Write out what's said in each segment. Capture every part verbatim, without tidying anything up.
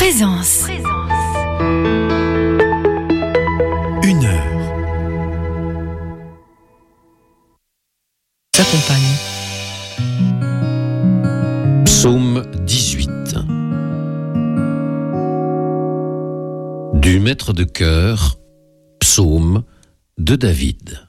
Présence. Une heure. S'accompagne. Psaume dix-huit. Du maître de chœur, psaume de David.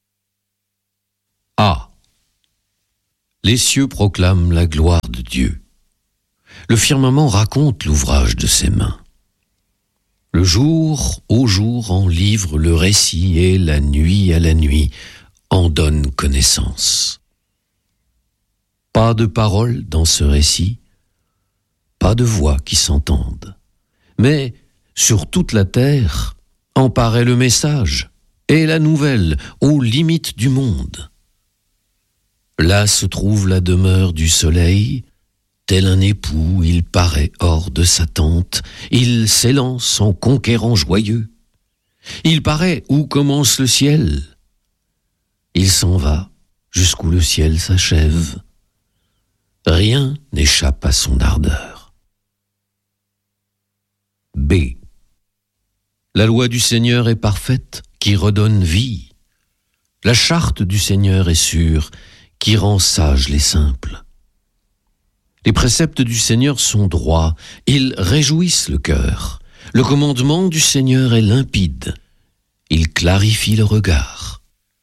A. Les cieux proclament la gloire de Dieu. Le firmament raconte l'ouvrage de ses mains. Le jour au jour en livre le récit et la nuit à la nuit en donne connaissance. Pas de parole dans ce récit, pas de voix qui s'entendent. Mais sur toute la terre en paraît le message et la nouvelle aux limites du monde. Là se trouve la demeure du soleil. Tel un époux, il paraît hors de sa tente, il s'élance en conquérant joyeux. Il paraît où commence le ciel. Il s'en va jusqu'où le ciel s'achève. Rien n'échappe à son ardeur. B. La loi du Seigneur est parfaite, qui redonne vie. La charte du Seigneur est sûre, qui rend sages les simples. Les préceptes du Seigneur sont droits, ils réjouissent le cœur. Le commandement du Seigneur est limpide, il clarifie le regard.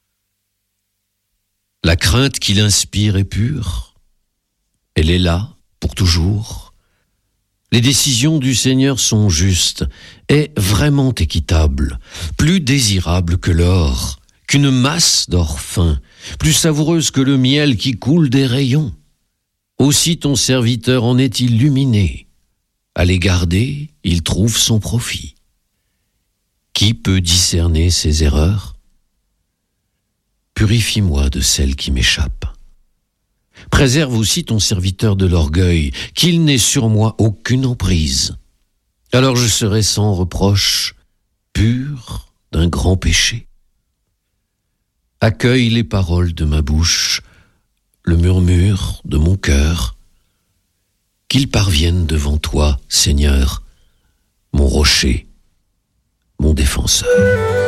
La crainte qu'il inspire est pure, elle est là pour toujours. Les décisions du Seigneur sont justes et vraiment équitables, plus désirables que l'or, qu'une masse d'or fin, plus savoureuse que le miel qui coule des rayons. Aussi ton serviteur en est illuminé. À les garder, il trouve son profit. Qui peut discerner ses erreurs ? Purifie-moi de celles qui m'échappent. Préserve aussi ton serviteur de l'orgueil, qu'il n'ait sur moi aucune emprise. Alors je serai sans reproche, pur d'un grand péché. Accueille les paroles de ma bouche, le murmure de mon cœur, qu'il parvienne devant toi, Seigneur, mon rocher, mon défenseur.